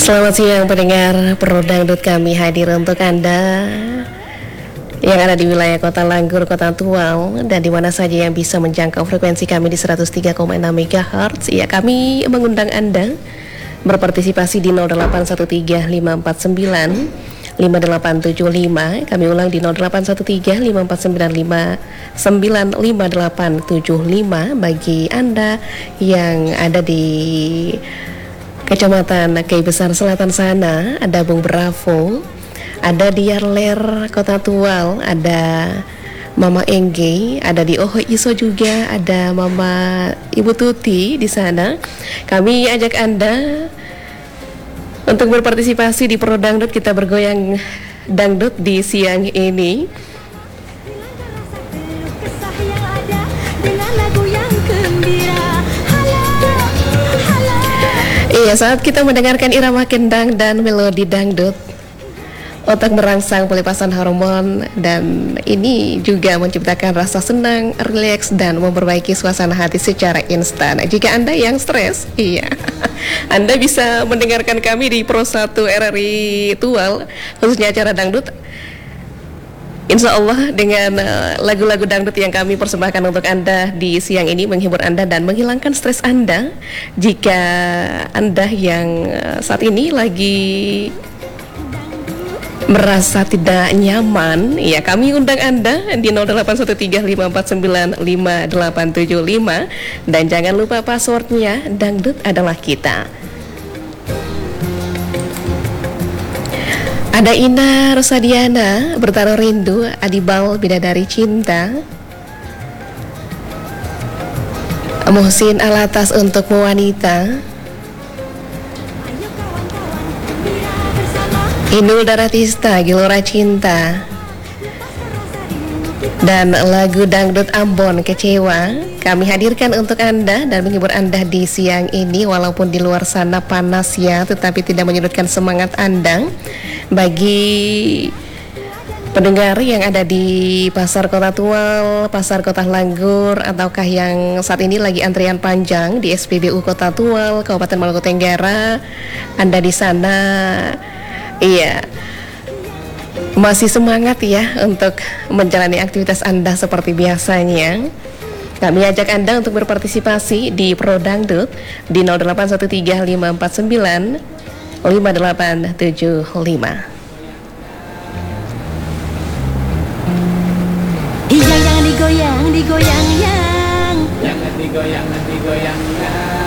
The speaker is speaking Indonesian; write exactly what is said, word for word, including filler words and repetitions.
Selamat siang pendengar Pro Dangdut, kami hadir untuk Anda yang ada di wilayah Kota Langgur, Kota Tual, dan di mana saja yang bisa menjangkau frekuensi kami di seratus tiga koma enam megahertz. Ya, kami mengundang Anda berpartisipasi di nol delapan satu tiga lima empat sembilan lima delapan tujuh lima. Kami ulang di nol delapan satu tiga lima empat sembilan lima sembilan lima delapan tujuh lima bagi Anda yang ada di Kecamatan Kei Besar Selatan sana. Ada Bung Bravo, ada di Yarler Kota Tual, ada Mama Engge, ada di Oho Iso juga, ada Mama Ibu Tuti di sana. Kami ajak Anda untuk berpartisipasi di Pro Dangdut. Kita bergoyang dangdut di siang ini. Iya, saat kita mendengarkan irama kendang dan melodi dangdut, otak merangsang pelepasan hormon, dan ini juga menciptakan rasa senang, rileks, dan memperbaiki suasana hati secara instan. Jika Anda yang stres, iya, Anda bisa mendengarkan kami di Pro satu R R I Tual, khususnya acara dangdut. Insya Allah dengan lagu-lagu uh, dangdut yang kami persembahkan untuk Anda di siang ini menghibur Anda dan menghilangkan stres Anda. Jika Anda yang uh, saat ini lagi merasa tidak nyaman, ya, kami undang Anda di nol delapan satu tiga lima empat sembilan lima delapan tujuh lima, dan jangan lupa passwordnya dangdut adalah kita. Ada Ina Rosadiana, Bertaruh Rindu, Adibal, Bidadari Cinta, Muhsin Alatas untuk Wanita, Inul Daratista, Gelora Cinta, dan lagu dangdut Ambon Kecewa kami hadirkan untuk Anda dan menghibur Anda di siang ini. Walaupun di luar sana panas ya, tetapi tidak menyurutkan semangat Anda. Bagi pendengar yang ada di Pasar Kota Tual, Pasar Kota Langgur, ataukah yang saat ini lagi antrian panjang di S P B U Kota Tual, Kabupaten Maluku Tenggara, Anda di sana, iya, masih semangat ya untuk menjalani aktivitas Anda seperti biasanya. Kami ajak Anda untuk berpartisipasi di Pro Dangdut di nol delapan satu tiga lima empat sembilan lima delapan tujuh lima. Iya, jangan digoyang, digoyang yang. Jangan digoyang, digoyang yang.